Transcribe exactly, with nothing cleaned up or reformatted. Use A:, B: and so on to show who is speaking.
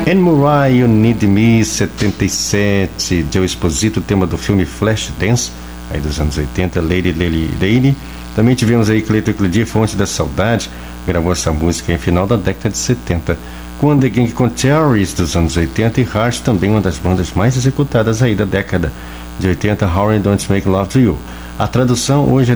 A: Anne Murray, You Need Me, setenta e sete. Joe Esposito, tema do filme Flashdance, aí dos anos oitenta. Lady, Lady, Lady. Também tivemos aí Cleiton Cledir, Fonte da Saudade, gravou essa música em final da década de setenta. Com The Gang com Terrorist dos anos oitenta, e Heart, também uma das bandas mais executadas aí da década de oitenta, How I Don't Make Love to You. A tradução hoje é